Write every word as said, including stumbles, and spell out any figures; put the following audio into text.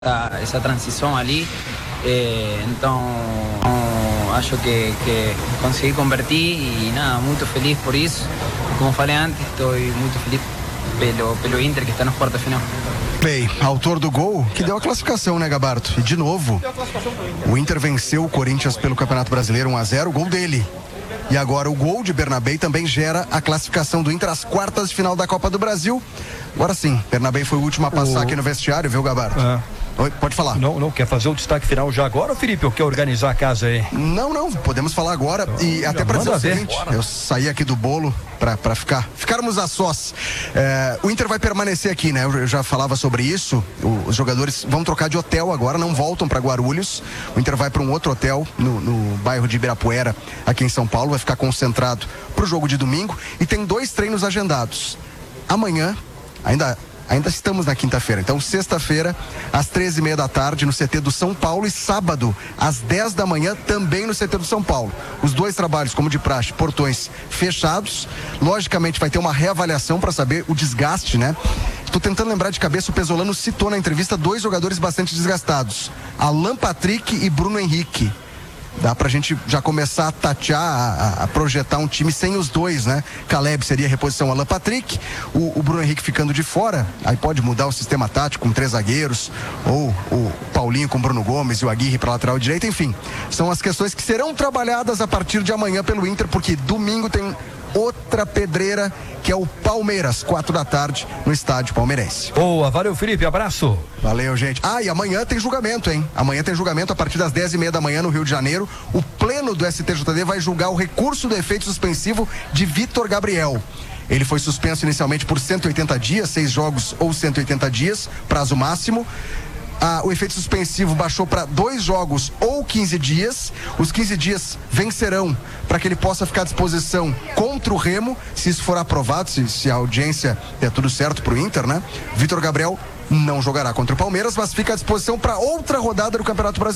essa, essa transição ali, eh, então acho que, que consegui convertir e nada, muito feliz por isso. Como falei antes, estou muito feliz pelo, pelo Inter que está nas quartas de final. Bem, autor do gol que deu a classificação, né, Gabarto? E de novo, o Inter venceu o Corinthians pelo Campeonato Brasileiro um a zero, o gol dele. E agora o gol de Bernabei também gera a classificação do Inter às quartas de final da Copa do Brasil. Agora sim, Bernabei foi o último a passar o... aqui no vestiário, viu, Gabarto? É. Oi, pode falar. Não, não quer fazer o destaque final já agora, Felipe? Ou quer organizar a casa aí? Não, não, podemos falar agora. Então, e até para dizer o seguinte, ver. eu saí aqui do bolo para para ficar, ficarmos a sós. É, o Inter vai permanecer aqui, né? Eu já falava sobre isso. O, os jogadores vão trocar de hotel agora, não voltam para Guarulhos. O Inter vai para um outro hotel no, no bairro de Ibirapuera, aqui em São Paulo. Vai ficar concentrado para o jogo de domingo. E tem dois treinos agendados. Amanhã, ainda... Ainda estamos na quinta-feira, então sexta-feira às treze e meia da tarde no C T do São Paulo e sábado às dez da manhã também no C T do São Paulo. Os dois trabalhos, como de praxe, portões fechados. Logicamente vai ter uma reavaliação para saber o desgaste, né? Estou tentando lembrar de cabeça, o Pesolano citou na entrevista dois jogadores bastante desgastados, Alan Patrick e Bruno Henrique. Dá pra gente já começar a tatear, a, a projetar um time sem os dois, né? Caleb seria a reposição Alan Patrick, o, o Bruno Henrique ficando de fora, aí pode mudar o sistema tático com três zagueiros, ou o Paulinho com Bruno Gomes e o Aguirre para lateral direito, enfim. São as questões que serão trabalhadas a partir de amanhã pelo Inter, porque domingo tem outra pedreira, que é o Palmeiras, quatro da tarde, no estádio palmeirense. Boa, valeu, Felipe, abraço. Valeu, gente. Ah, e amanhã tem julgamento, hein? Amanhã tem julgamento a partir das dez e meia da manhã no Rio de Janeiro. O pleno do S T J D vai julgar o recurso do efeito suspensivo de Vitor Gabriel. Ele foi suspenso inicialmente por cento e oitenta dias, seis jogos ou cento e oitenta dias, prazo máximo. Ah, o efeito suspensivo baixou para dois jogos ou quinze dias. Os quinze dias vencerão para que ele possa ficar à disposição contra o Remo, se isso for aprovado, se, se a audiência der tudo certo para o Inter, né? Vitor Gabriel não jogará contra o Palmeiras, mas fica à disposição para outra rodada do Campeonato Brasileiro.